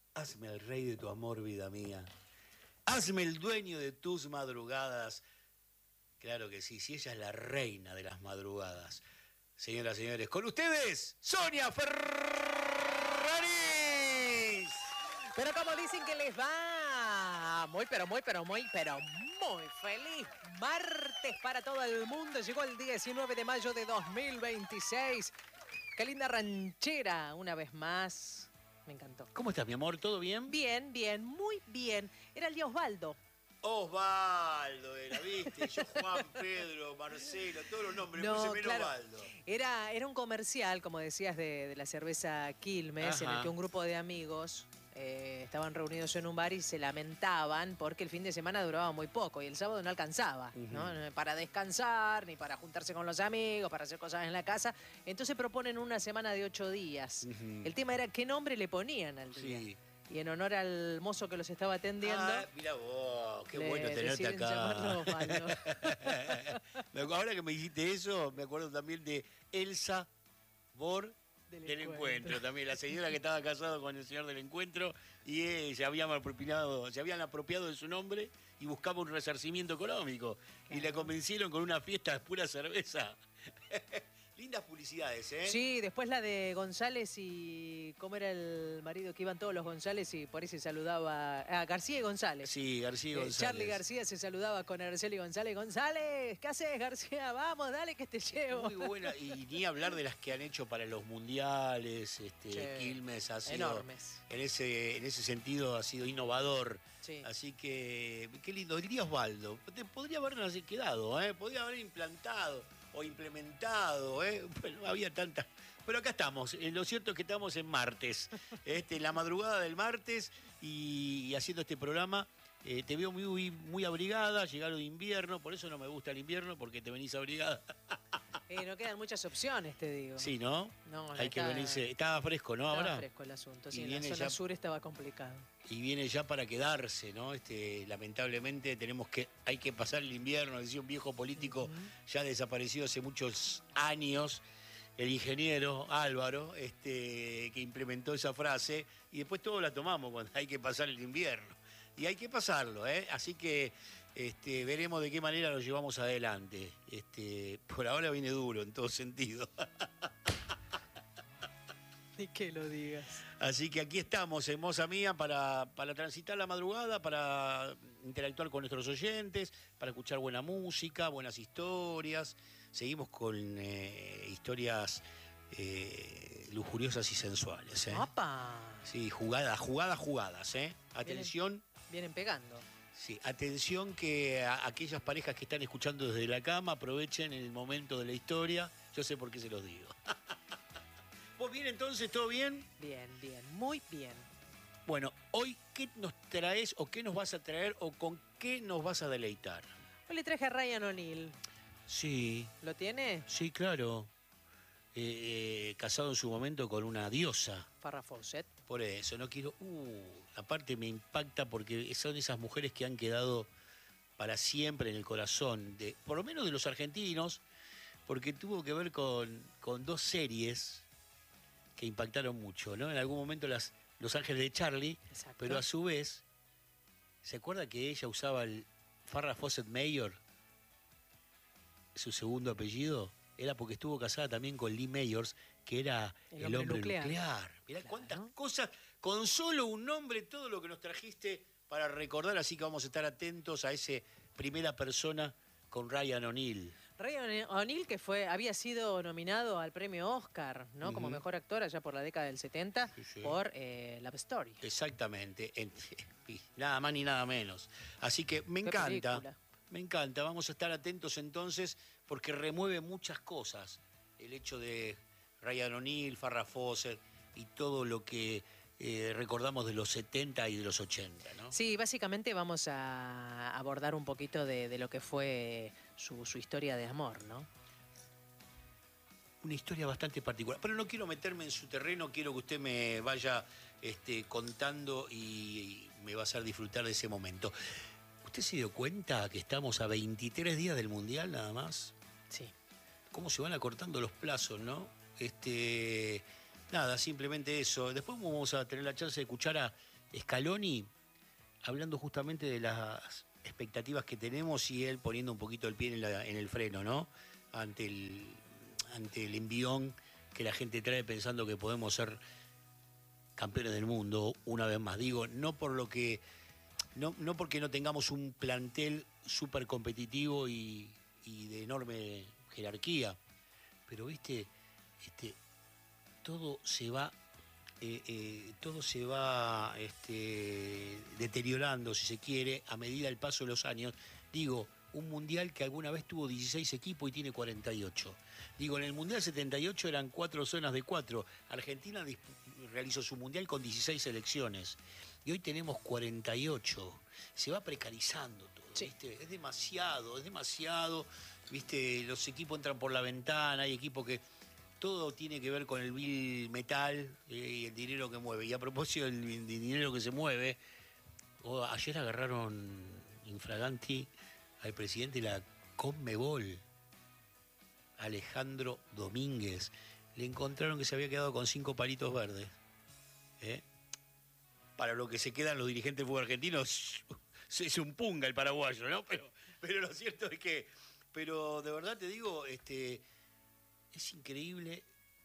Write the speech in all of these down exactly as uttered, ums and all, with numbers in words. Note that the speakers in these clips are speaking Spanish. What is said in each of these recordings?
Hazme el rey de tu amor, vida mía. Hazme el dueño de tus madrugadas. Claro que sí, si ella es la reina de las madrugadas. Señoras y señores, con ustedes, Sonia Ferraris. Pero como dicen que les va, muy, pero muy, pero muy, pero muy feliz martes para todo el mundo. Llegó el diecinueve de mayo de dos mil veintiséis. Qué linda ranchera, una vez más. Me encantó. ¿Cómo estás, mi amor? ¿Todo bien? Bien, bien, muy bien. Era el día Osvaldo. Osvaldo era, ¿viste? Yo, Juan, Pedro, Marcelo, todos los nombres, No, puse menos claro. Osvaldo. Era, era un comercial, como decías, de, de la cerveza Quilmes, Ajá. en el que un grupo de amigos eh, estaban reunidos en un bar y se lamentaban porque el fin de semana duraba muy poco y el sábado no alcanzaba, Uh-huh. ¿no? Para descansar, ni para juntarse con los amigos, para hacer cosas en la casa. Entonces proponen una semana de ocho días. Uh-huh. El tema era qué nombre le ponían al día. Sí. Y en honor al mozo que los estaba atendiendo... Ah, mira vos, qué le bueno tenerte deciden acá. llamarlo Osvaldo. Me acu- Ahora que me dijiste eso, me acuerdo también de Elsa Bor Del del, encuentro. encuentro. También, la señora que estaba casada con el señor del encuentro y eh, se habían apropiado, se habían apropiado de su nombre y buscaba un resarcimiento económico. Claro. Y la convencieron con una fiesta de pura cerveza. Lindas publicidades, ¿eh? Sí, después la de González y... ¿Cómo era el marido? Que iban todos los González y por ahí se saludaba... Ah, García y González. Sí, García Eh, González. Charlie García se saludaba con Araceli González. González, ¿qué haces, García? Vamos, dale que te llevo. Muy buena, y ni hablar de las que han hecho para los mundiales, este, Sí, Quilmes ha sido enormes. en ese, en ese sentido ha sido innovador. Sí. Así que, qué lindo, diría Osvaldo, te podría haber quedado, ¿eh? Podría haber implantado o implementado, ¿eh? Bueno, había tantas. Pero acá estamos, eh, lo cierto es que estamos en martes, este, en la madrugada del martes y, y haciendo este programa. Eh, te veo muy, muy abrigada, llegaron invierno, por eso no me gusta el invierno, porque te venís abrigada. Eh, no quedan muchas opciones, te digo. Sí, ¿no? No, Hay que está- venirse. Estaba fresco, ¿no? Estaba Ahora. fresco el asunto. Y Sí, en la viene zona ya- sur estaba complicado. Y viene ya para quedarse, ¿no? Este, lamentablemente tenemos que, hay que pasar el invierno, decía un viejo político Ujú. ya desaparecido hace muchos años, el ingeniero Álvaro, este, que implementó esa frase, y después todos la tomamos cuando hay que pasar el invierno. Y hay que pasarlo, ¿eh? Así que este, veremos de qué manera lo llevamos adelante. Este, por ahora viene duro en todo sentido. Ni que lo digas. Así que aquí estamos, hermosa mía, para, para transitar la madrugada, para interactuar con nuestros oyentes, para escuchar buena música, buenas historias. Seguimos con eh, historias eh, lujuriosas y sensuales, ¿eh? ¡Opa! Sí, jugadas, jugadas, jugadas, ¿eh? Atención, Vienen pegando. sí, atención que a, aquellas parejas que están escuchando desde la cama aprovechen el momento de la historia. Yo sé por qué se los digo. ¿Vos bien entonces? ¿Todo bien? Bien, bien, muy bien. Bueno, hoy, ¿qué nos traes o qué nos vas a traer o con qué nos vas a deleitar? Hoy le traje a Ryan O'Neill. Sí, ¿Lo tiene? sí, claro. Eh, eh, casado en su momento con una diosa. Farrah Fawcett. Por eso, no quiero... Uh, aparte me impacta porque son esas mujeres que han quedado para siempre en el corazón, de, por lo menos de los argentinos, porque tuvo que ver con, con dos series que impactaron mucho, ¿no? En algún momento las Los Ángeles de Charlie, Exacto. pero a su vez, ¿se acuerda que ella usaba el Farrah Fawcett Mayor? Su segundo apellido era porque estuvo casada también con Lee Mayors, que era El el, hombre hombre nuclear. nuclear. Mirá Claro. cuántas cosas, con solo un nombre, todo lo que nos trajiste para recordar, así que vamos a estar atentos a ese primera persona con Ryan O'Neill. Ryan O'Neill, que fue, había sido nominado al premio Oscar, ¿no? Como Ujú. mejor actor allá por la década del setenta, Sí, sí. por eh, Love Story. Exactamente, en- nada más ni nada menos. Así que me Qué encanta, película. me encanta. Vamos a estar atentos entonces porque remueve muchas cosas. El hecho de Ryan O'Neill, Farrah Fawcett y todo lo que eh, recordamos de los setenta y de los ochenta, ¿no? Sí, básicamente vamos a abordar un poquito de, de lo que fue su, su historia de amor, ¿no? Una historia bastante particular. Pero no quiero meterme en su terreno, quiero que usted me vaya este, contando y, y me va a hacer disfrutar de ese momento. ¿Usted se dio cuenta que estamos a veintitrés días del Mundial nada más? Sí. Cómo se van acortando los plazos, ¿no? Este, nada, simplemente eso. Después vamos a tener la chance de escuchar a Scaloni, hablando justamente de las expectativas que tenemos y él poniendo un poquito el pie en, la, en el freno, ¿no? Ante el, ante el envión que la gente trae pensando que podemos ser campeones del mundo una vez más. Digo, no por lo que no, no porque no tengamos un plantel súper competitivo y, y de enorme jerarquía, pero viste, este, todo se va eh, eh, todo se va este, deteriorando, si se quiere, a medida del paso de los años. Digo, un mundial que alguna vez tuvo dieciséis equipos y tiene cuarenta y ocho. Digo, en el mundial setenta y ocho eran cuatro zonas de cuatro. Argentina realizó su mundial con dieciséis selecciones y hoy tenemos cuarenta y ocho. Se va precarizando todo, sí. ¿Viste? Es demasiado, es demasiado. ¿Viste? Los equipos entran por la ventana, hay equipos que todo tiene que ver con el vil metal eh, y el dinero que mueve. Y a propósito del, del dinero que se mueve, oh, ayer agarraron infraganti al presidente de la Conmebol, Alejandro Domínguez. Le encontraron que se había quedado con cinco palitos verdes. ¿Eh? Para lo que se quedan los dirigentes del fútbol argentino, es un punga el paraguayo, ¿no? Pero, pero lo cierto es que, pero de verdad te digo, este, es increíble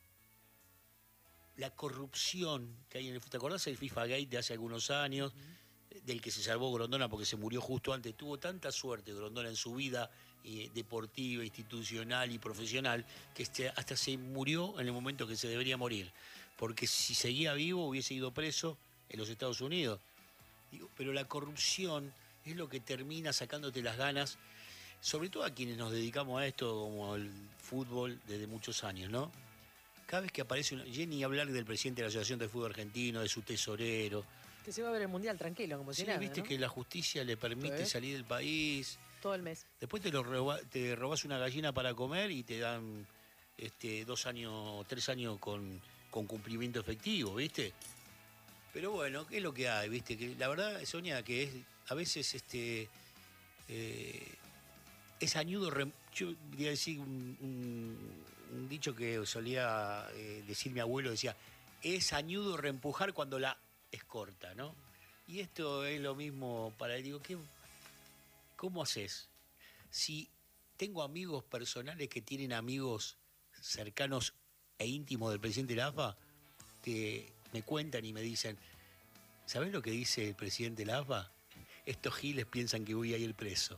la corrupción que hay en el fútbol. ¿Te acordás del FIFA Gate de hace algunos años? Uh-huh. Del que se salvó Grondona porque se murió justo antes. Tuvo tanta suerte Grondona en su vida eh, deportiva, institucional y profesional, que este, hasta se murió en el momento que se debería morir. Porque si seguía vivo hubiese ido preso en los Estados Unidos. Digo, pero la corrupción es lo que termina sacándote las ganas, sobre todo a quienes nos dedicamos a esto, como el fútbol, desde muchos años, ¿no? Cada vez que aparece una... Jenny, hablar del presidente de la Asociación de Fútbol Argentino, de su tesorero... Que se va a ver el Mundial tranquilo, como si sí, nada, viste, ¿no? Que la justicia le permite ¿sí? salir del país. Todo el mes. Después te, lo roba, te robás una gallina para comer y te dan este, dos años, tres años con, con cumplimiento efectivo, ¿viste? Pero bueno, ¿qué es lo que hay, viste? Que la verdad, Sonia, que es a veces este eh, es añudo... Rem... Yo quería decir un, un, un dicho que solía eh, decir mi abuelo, decía, es añudo reempujar cuando la es corta, ¿no? Y esto es lo mismo para él. Digo, ¿qué, ¿cómo haces? Si tengo amigos personales que tienen amigos cercanos e íntimos del presidente de la A F A, que me cuentan y me dicen, ¿sabés lo que dice el presidente de la A F A? Estos giles piensan que voy a ir preso.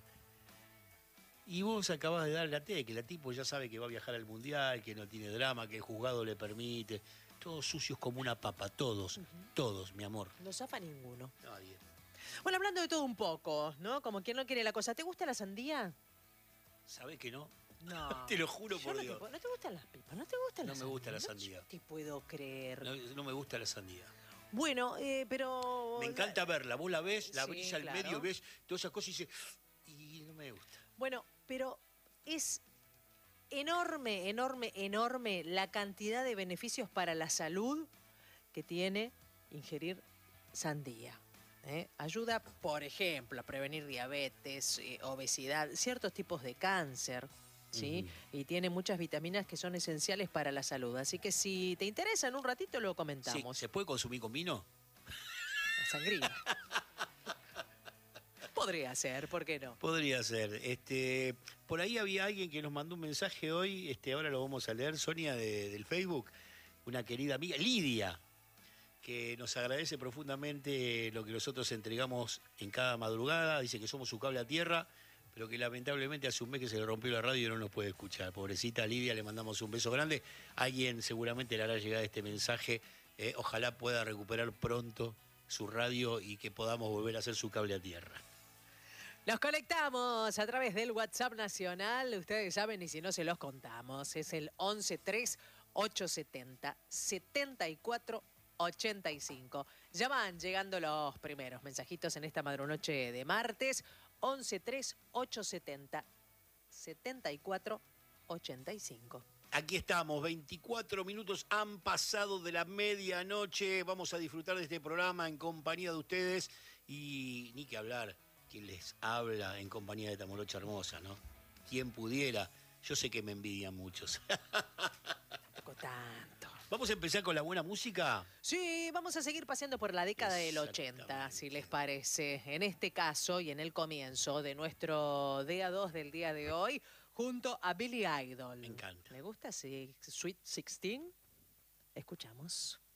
Y vos acabás de dar la tecla, la tipo ya sabe que va a viajar al Mundial, que no tiene drama, que el juzgado le permite... Todos sucios como una papa, todos, uh-huh. todos, mi amor. No zafa ninguno. Nadie. Bueno, hablando de todo un poco, ¿no? Como quien no quiere la cosa. ¿Te gusta la sandía? ¿Sabés que no? No. Te lo juro por no Dios. Te, ¿No te gustan las pipas? ¿No te gusta la no sandía? No me gusta la sandía. No te puedo creer. No, no me gusta la sandía. Bueno, eh, pero... Me encanta verla. Vos la ves, la sí, abrís al claro. medio, ves todas esas cosas y dices... Y no me gusta. Bueno, pero es... enorme, enorme, enorme la cantidad de beneficios para la salud que tiene ingerir sandía. ¿eh? Ayuda, por ejemplo, a prevenir diabetes, eh, obesidad, ciertos tipos de cáncer, ¿sí? Uh-huh. Y tiene muchas vitaminas que son esenciales para la salud. Así que si te interesa, en un ratito lo comentamos. Sí, ¿se puede consumir con vino? La sangría. Podría ser, ¿por qué no? Podría ser. Este, por ahí había alguien que nos mandó un mensaje hoy, este, ahora lo vamos a leer, Sonia, de, del Facebook, una querida amiga, Lidia, que nos agradece profundamente lo que nosotros entregamos en cada madrugada, dice que somos su cable a tierra, pero que lamentablemente hace un mes que se le rompió la radio y no nos puede escuchar. Pobrecita Lidia, le mandamos un beso grande. Alguien seguramente le hará llegar este mensaje, eh, ojalá pueda recuperar pronto su radio y que podamos volver a hacer su cable a tierra. Nos conectamos a través del WhatsApp nacional, ustedes saben, y si no se los contamos, es el once tres ocho setenta setenta y cuatro ochenta y cinco. Ya van llegando los primeros mensajitos en esta madrunoche de martes, once tres ocho setenta setenta y cuatro ochenta y cinco. Aquí estamos, veinticuatro minutos han pasado de la medianoche, vamos a disfrutar de este programa en compañía de ustedes y ni que hablar. Quien les habla en compañía de esta morocha hermosa, ¿no? Quien pudiera. Yo sé que me envidian muchos. Tampoco tanto. Vamos a empezar con la buena música. Sí, vamos a seguir paseando por la década del ochenta, si les parece. En este caso y en el comienzo de nuestro D A dos del día de hoy, junto a Billy Idol. Me encanta. ¿Le gusta? Sí, Sweet sixteen. Escuchamos.